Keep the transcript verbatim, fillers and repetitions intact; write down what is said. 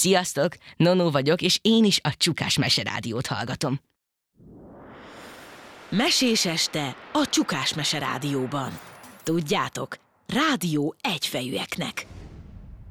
Sziasztok, Nonó vagyok, és én is a Csukás Meserádiót hallgatom. Mesés este a Csukás Meserádióban. Tudjátok, rádió egyfejűeknek.